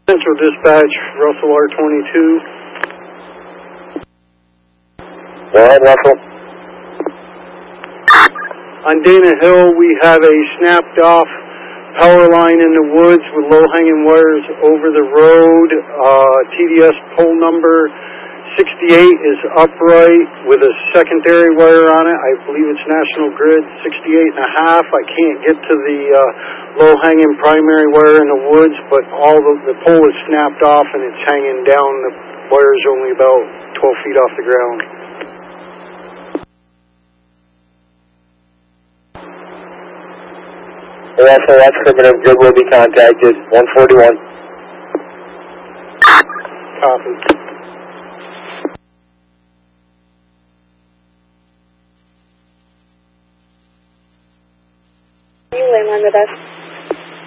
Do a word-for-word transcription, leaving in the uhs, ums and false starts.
Central Dispatch, Russell R twenty-two. Go ahead, Russell. On Dana Hill, we have a snapped off power line in the woods with low-hanging wires over the road. Uh, T D S pole number sixty-eight is upright with a secondary wire on it. I believe it's National Grid sixty-eight and a half. I can't get to the uh, low-hanging primary wire in the woods, but all the, the pole is snapped off and it's hanging down. The wire is only about twelve feet off the ground. Russell, that's affirmative. Grid will be contacted. one forty-one. Copy. Can you landline with us?